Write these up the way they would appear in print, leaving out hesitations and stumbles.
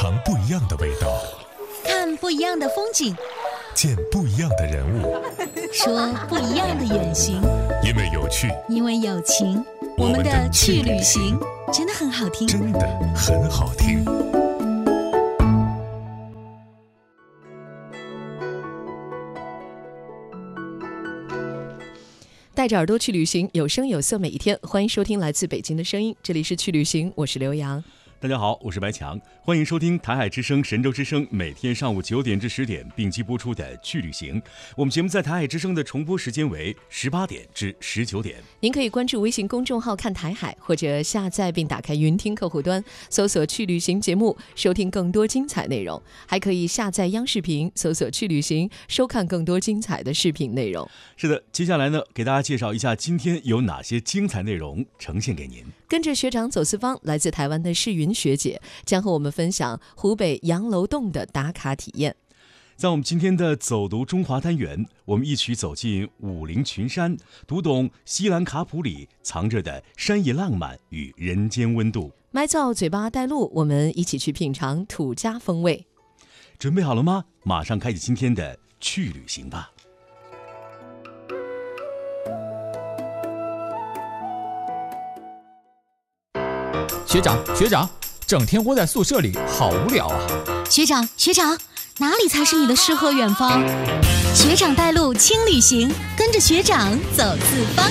尝不一样的味道， 看不一样的风景， 见不一样的人物， 说不一样的远行。 因为有趣， 因为有情，我们的去旅行真的很好听， 真的很好听。 带着耳朵去旅行，有声有色每一天。欢迎收听来自北京的声音，这里是去旅行，我是刘洋。 大家好，我是白强，欢迎收听台海之声、神州之声每天上午9点至10点并机播出的去旅行。我们节目在台海之声的重播时间为18点至19点。 您可以关注微信公众号看台海，或者下载并打开云听客户端，搜索去旅行节目，收听更多精彩内容。还可以下载央视频，搜索去旅行，收看更多精彩的视频内容。 是的，接下来呢，给大家介绍一下今天有哪些精彩内容呈现给您。 跟着学长走四方，来自台湾的世云学姐将和我们分享湖北洋楼洞的打卡体验。 在我们今天的走读中华单元，我们一起走进武陵群山，读懂西兰卡普里藏着的山野浪漫与人间温度。 麦噪嘴巴带路，我们一起去品尝土家风味。 准备好了吗？马上开启今天的去旅行吧。 学长，整天窝在宿舍里好无聊啊。 学长，哪里才是你的诗和远方？学长带路轻旅行，跟着学长走四方。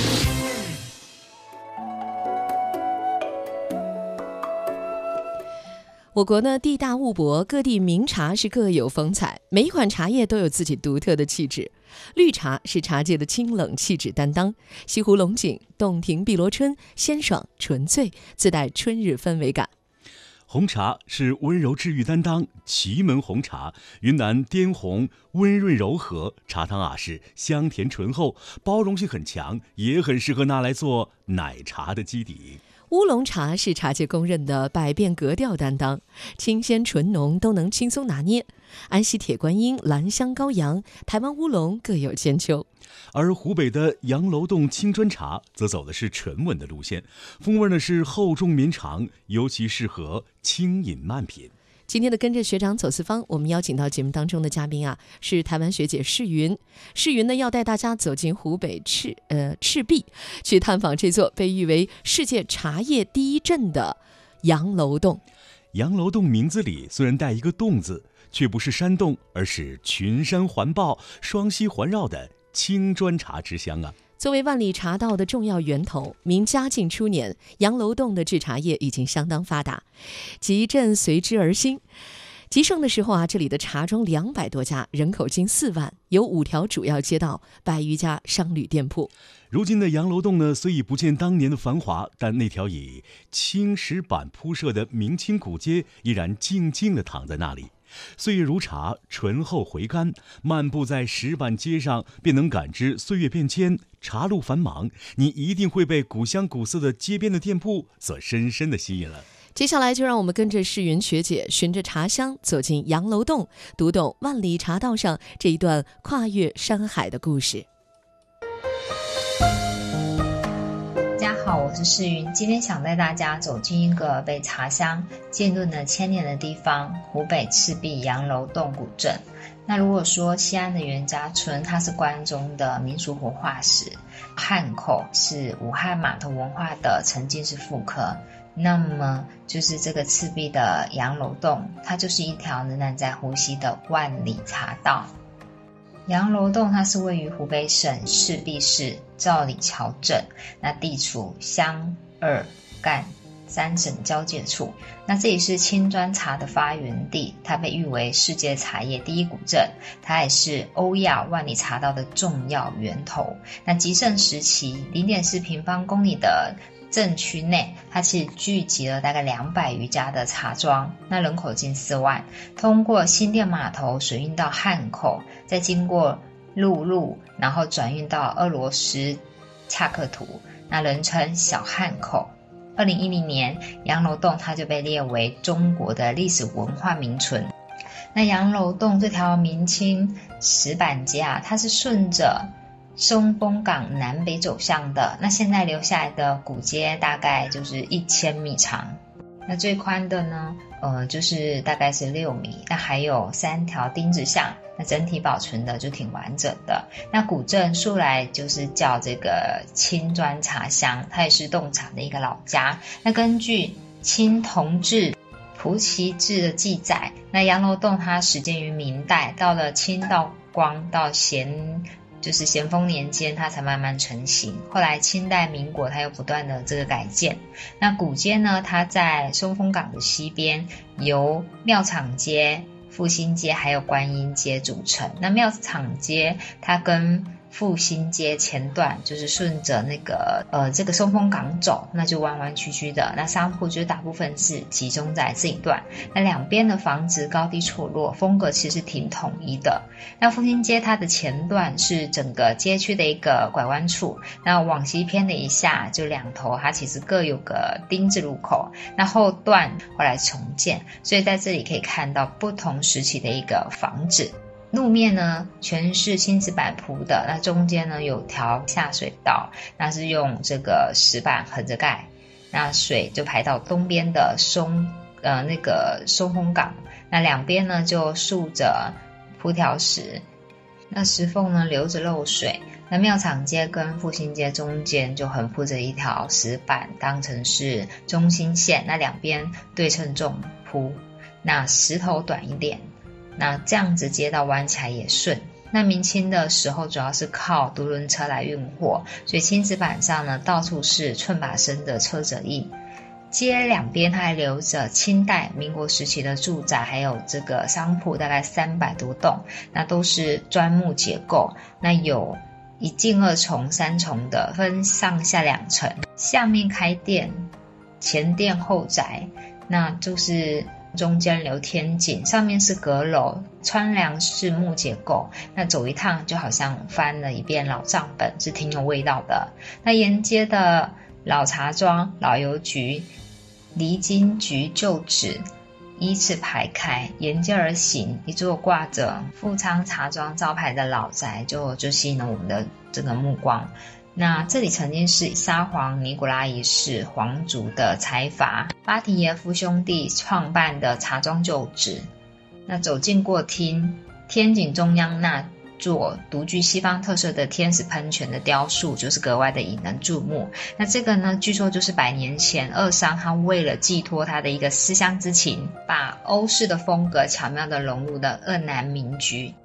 我国呢地大物博，各地名茶是各有风采，每一款茶叶都有自己独特的气质。绿茶是茶界的清冷气质担当，西湖龙井、洞庭碧螺春，鲜爽纯粹，自带春日氛围感。 红茶是温柔治愈担当，祁门红茶，云南滇红，温润柔和，茶汤是香甜醇厚，包容性很强，也很适合拿来做奶茶的基底。 乌龙茶是茶界公认的百变格调担当，清鲜醇浓都能轻松拿捏。安溪铁观音、兰香高阳、台湾乌龙各有千秋。 而湖北的洋楼洞青砖茶则走的是沉稳的路线，风味呢是厚重绵长，尤其适合轻饮慢品。 今天的跟着学长走四方，我们邀请到节目当中的嘉宾是台湾学姐世云。世云呢要带大家走进湖北赤壁，去探访这座被誉为世界茶叶第一镇的洋楼洞。 洋楼洞名字里虽然带一个洞字，却不是山洞，而是群山环抱、双溪环绕的青砖茶之乡啊。 作为万里茶道的重要源头，明嘉靖初年，洋楼洞的制茶业已经相当发达，集镇随之而兴。极盛的时候这里的茶庄200多家，人口近4万，有5条主要街道，100余家商旅店铺。 如今的洋楼洞呢，虽已不见当年的繁华，但那条以青石板铺设的明清古街依然静静地躺在那里。岁月如茶，醇厚回甘，漫步在石板街上，便能感知岁月变迁，茶路繁忙，你一定会被古香古色的街边的店铺所深深地吸引了。 接下来就让我们跟着世云学姐，循着茶香走进洋楼洞，读懂万里茶道上这一段跨越山海的故事。 大家好，我是世云，今天想带大家走进一个被茶香浸润了1000年的地方——湖北赤壁洋楼洞古镇。那如果说西安的袁家村，它是关中的民俗活化石，汉口是武汉码头文化的沉浸式复刻，那么就是这个赤壁的洋楼洞，它就是一条仍然在呼吸的万里茶道。洋楼洞它是位于湖北省赤壁市赵李桥镇，那地处湘鄂赣3省交界处。那这里是青砖茶的发源地，它被誉为世界茶叶第一古镇，它也是欧亚万里茶道的重要源头。那极盛时期0.4平方公里的镇区内，它其实聚集了大概200余家的茶庄，那人口近4万。通过新店码头水运到汉口，再经过陆路，然后转运到俄罗斯恰克图，那人称小汉口。2010年，洋楼洞它就被列为中国的历史文化名存。那洋楼洞这条明清石板街它是顺着松风港南北走向的，那现在留下来的古街大概就是1000米长。 那最宽的呢，就是大概是6米，那还有3条钉子巷，那整体保存的就挺完整的。那古镇素来就是叫这个青砖茶乡，它也是洞察的一个老家。那根据清同治蒲旗志的记载，那洋楼洞它始建于明代，到了清道光到咸丰年间它才慢慢成型，后来清代民国它又不断的这个改建。那古街呢，它在松风港的西边，由庙场街、复兴街还有观音街组成。那庙场街它跟复兴街前段就是顺着那个这个松风港走，那就弯弯曲曲的，那商铺就是大部分是集中在这一段。那两边的房子高低错落，风格其实挺统一的。那复兴街它的前段是整个街区的一个拐弯处，那往西偏了一下，就两头它其实各有个丁字路口。那后段后来重建，所以在这里可以看到不同时期的一个房子。路面呢全是青石板铺的，那中间呢有条下水道，那是用这个石板横着盖，那水就排到东边的松风港，那两边呢就竖着铺条石，那石缝呢流着漏水。那庙场街跟复兴街中间就横铺着一条石板，当成是中心线，那两边对称重铺，那石头短一点，那这样子街道弯起来也顺。那明清的时候主要是靠独轮车来运货，所以青石板上呢到处是寸把深的车辙印。街两边它还留着清代民国时期的住宅，还有这个商铺，大概300多栋，那都是砖木结构，那有一进二重三重的，分上下2层，下面开店，前店后宅，那就是中间留天井，上面是阁楼，穿梁是木结构，那走一趟就好像翻了一遍老账本，是挺有味道的。那沿街的老茶庄、老邮局、离经局旧址依次排开，沿街而行，一座挂着富昌茶庄招牌的老宅就吸引了我们的这个目光。那这里曾经是沙皇尼古拉一世皇族的财阀巴提耶夫兄弟创办的茶庄旧址。那走进过厅，天井中央那座独具西方特色的天使喷泉的雕塑就是格外的引人注目。那这个呢，据说就是100年前二商他为了寄托他的一个思乡之情，把欧式的风格巧妙地融入了2南民居。